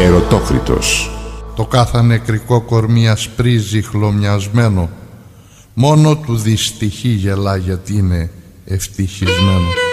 Ερωτόκριτος. Το κάθε νεκρικό κορμί ασπρίζει χλωμιασμένο, μόνο του δυστυχή γελά γιατί είναι ευτυχισμένο.